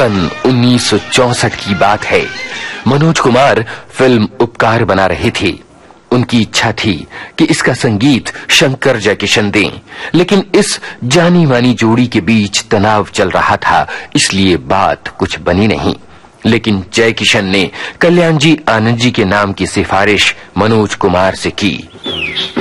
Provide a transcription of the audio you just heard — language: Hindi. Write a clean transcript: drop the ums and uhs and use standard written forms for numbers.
सन 1964 की बात है। मनोज कुमार फिल्म उपकार बना रहे थे। उनकी इच्छा थी कि इसका संगीत शंकर जयकिशन दें, लेकिन इस जानी मानी जोड़ी के बीच तनाव चल रहा था, इसलिए बात कुछ बनी नहीं। लेकिन जयकिशन ने कल्याण जी आनंद जी के नाम की सिफारिश मनोज कुमार से की।